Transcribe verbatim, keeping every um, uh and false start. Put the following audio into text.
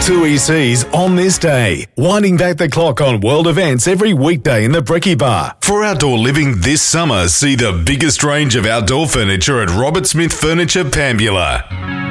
two E Cs on this day, winding back the clock on world events every weekday in the Brekkie Bar. For outdoor living this summer, see the biggest range of outdoor furniture at Robert Smith Furniture, Pambula.